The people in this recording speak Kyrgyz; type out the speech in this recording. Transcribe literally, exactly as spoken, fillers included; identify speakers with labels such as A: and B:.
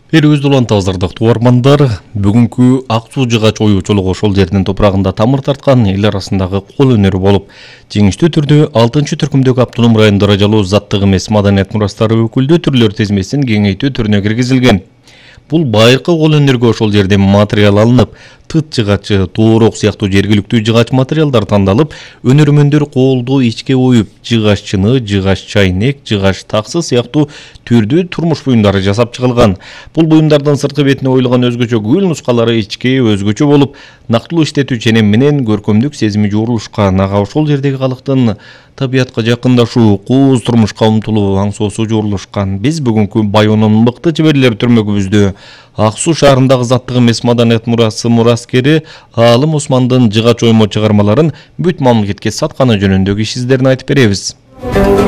A: Элибизде улантабыз ардактуу угармандар. Бүгүнкү ак суу жыгач оюучулук ошол жердин топурагында тамыр тарткан эл арасындагы кол өнөрү болуп, жеңиштүү түрдө алтынчы түркүмдөгү Автоном району даражалуу заттык эмес маданият мурастары өкүлдүү түрлөр тизмесин кеңейтүү түрүнө киргизилген. Бул байыркы кол өнөргө ошол жерден материал алынып, тыт жыгачы, тоорок сыяктуу жергиликтүү жыгач материалдар тандалып, өнөрмөндөр колду ичке оюп, жыгач чыны, жыгач чайнек, жыгач таксы сыяктуу түрдүү турмуш буюмдары жасап чыгылган. Бул буюмдардын сырткы бетине оюлган өзгөчө гүл нускалары ичке өзгөчө болуп, нактылуу иштетүү ченем менен көркөмдүк сезими жуурулушкан. Ага ошол жердеги калктын табиятка жакындашуу, кооз турмушка умтулуу аңсоосу жуурулушкан. Биз бүгүнкү Байонун мыкты чеберлери түрмөгүбүздө Ак Суу шаарындагы заттык эмес маданият мурасы мураскери Аалым Османдын жыгач оймо чыгармаларын бүт мамлекетке сатканы жөнүндөгү иш издерин айтып беребиз.